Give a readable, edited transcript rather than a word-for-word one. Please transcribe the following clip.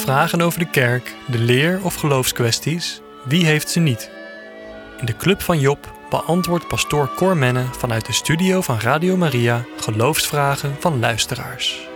vragen over de kerk, de leer of geloofskwesties? Wie heeft ze niet? In de Club van Job beantwoordt pastoor Cor Menne vanuit de studio van Radio Maria geloofsvragen van luisteraars.